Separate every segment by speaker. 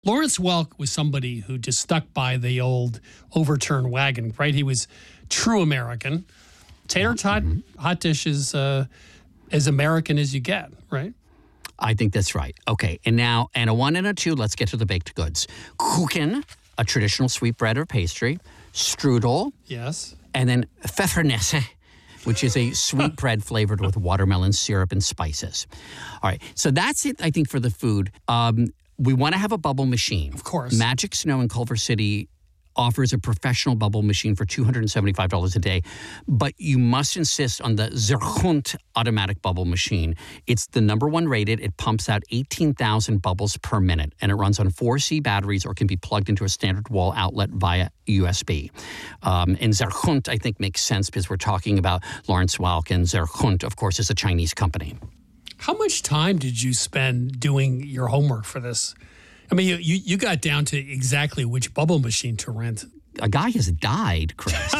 Speaker 1: Lawrence Welk was somebody who just stuck by the old overturned wagon, right? He was true American. Tater tot hot dish is as American as you get, right?
Speaker 2: I think that's right. Okay, and now, and a 1 and a 2, let's get to the baked goods. Kuchen, a traditional sweet bread or pastry. Strudel.
Speaker 1: Yes.
Speaker 2: And then pfeffernesse, which is a sweet bread flavored with watermelon syrup and spices. All right, so that's it, I think, for the food. We want to have a bubble machine.
Speaker 1: Of course.
Speaker 2: Magic Snow in Culver City offers a professional bubble machine for $275 a day, but you must insist on the Zerchunt automatic bubble machine. It's the #1 rated. It pumps out 18,000 bubbles per minute, and it runs on 4C batteries or can be plugged into a standard wall outlet via USB. And Zerchunt, I think, makes sense because we're talking about Lawrence Welk, and Zerchunt, of course, is a Chinese company.
Speaker 1: How much time did you spend doing your homework for this? I mean, you got down to exactly which bubble machine to rent.
Speaker 2: A guy has died, Chris.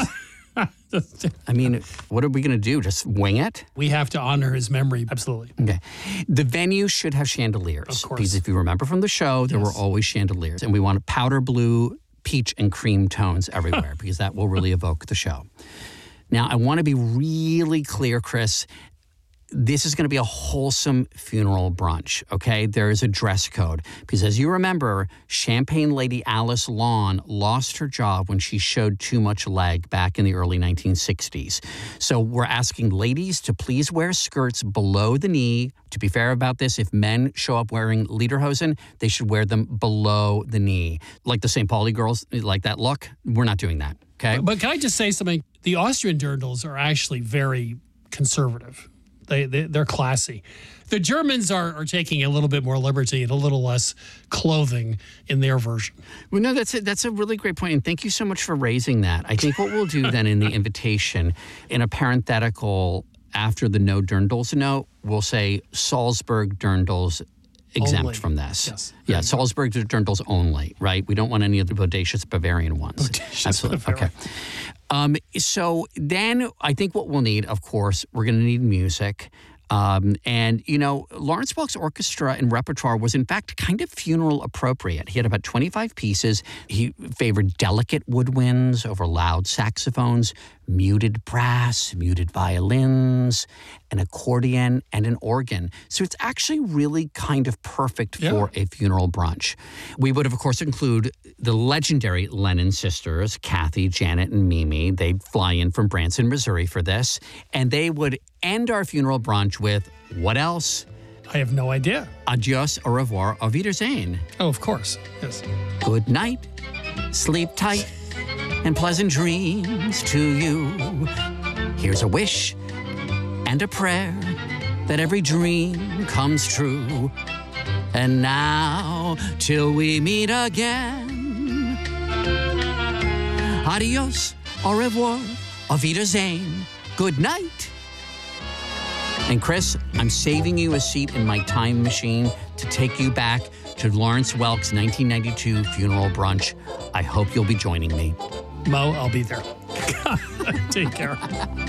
Speaker 2: I mean, what are we going to do? Just wing it?
Speaker 1: We have to honor his memory. Absolutely.
Speaker 2: Okay. The venue should have chandeliers.
Speaker 1: Of course.
Speaker 2: Because if you remember from the show, there were always chandeliers. And we want powder blue, peach, and cream tones everywhere because that will really evoke the show. Now, I want to be really clear, Chris. This is going to be a wholesome funeral brunch, okay? There is a dress code. Because as you remember, Champagne lady Alice Lawn lost her job when she showed too much leg back in the early 1960s. So we're asking ladies to please wear skirts below the knee. To be fair about this, if men show up wearing lederhosen, they should wear them below the knee. Like the St. Pauli girls, like that look, we're not doing that, okay?
Speaker 1: But can I just say something? The Austrian dirndls are actually very conservative. They're classy. The Germans are taking a little bit more liberty and a little less clothing in their version.
Speaker 2: Well, no, that's a really great point, and thank you so much for raising that. I think what we'll do then in the invitation, in a parenthetical after the no dirndls note, we'll say Salzburg dirndls exempt
Speaker 1: Only.
Speaker 2: from this.
Speaker 1: Yes.
Speaker 2: Yeah, Salzburg dirndls only, right? We don't want any of the bodacious Bavarian ones. Absolutely.
Speaker 1: Bavarian.
Speaker 2: Okay. So then I think what we'll need, of course, we're going to need music. And, you know, Lawrence Welk's orchestra and repertoire was, in fact, kind of funeral appropriate. He had about 25 pieces. He favored delicate woodwinds over loud saxophones, muted brass, muted violins, an accordion, and an organ. So it's actually really kind of perfect for a funeral brunch. We would, of course, include the legendary Lennon sisters, Kathy, Janet, and Mimi. They'd fly in from Branson, Missouri for this. And they would end our funeral brunch with what else?
Speaker 1: I have no idea.
Speaker 2: Adios, au revoir, auf Wiedersehen.
Speaker 1: Oh, of course. Yes.
Speaker 2: Good night, sleep tight, and pleasant dreams to you. Here's a wish and a prayer that every dream comes true. And now, till we meet again, adios, au revoir, auf Wiedersehen, good night. And Chris, I'm saving you a seat in my time machine to take you back to Lawrence Welk's 1992 funeral brunch. I hope you'll be joining me.
Speaker 1: Mo, I'll be there. Take care.